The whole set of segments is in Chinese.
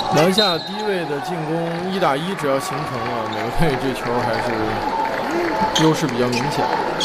篮下低位的进攻1打1，只要形成了，美国队这球还是优势比较明显。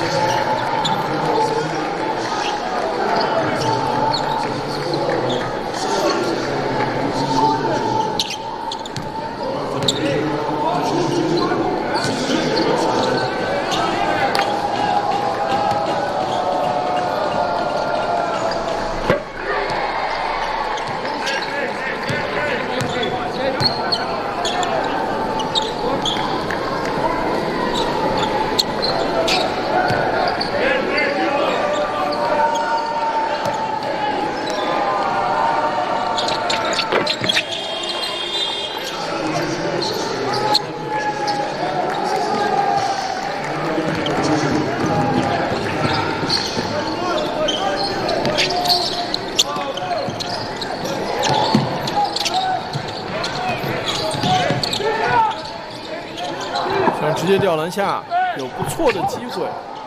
直接吊篮下，有不错的机会。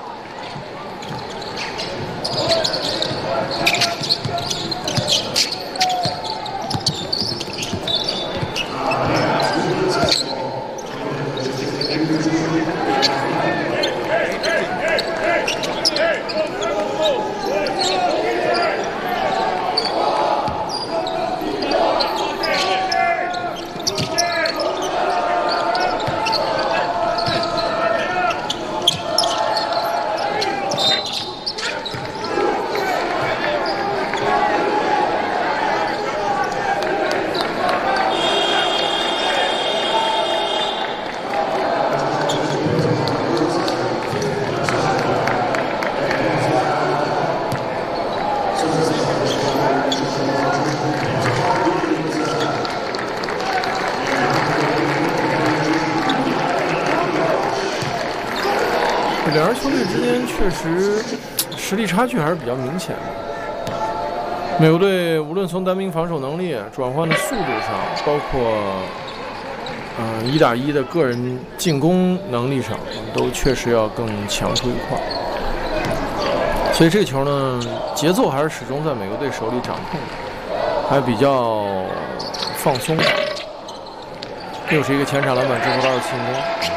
两支球队之间确实实力差距还是比较明显的。美国队无论从单兵防守能力、转换的速度上，包括1打1的个人进攻能力上，都确实要更强出一块。所以这个球呢，节奏还是始终在美国队手里掌控的，还比较放松。又是一个前场篮板制服到的进攻。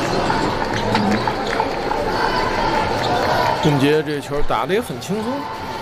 杜姆杰这球打得也很轻松。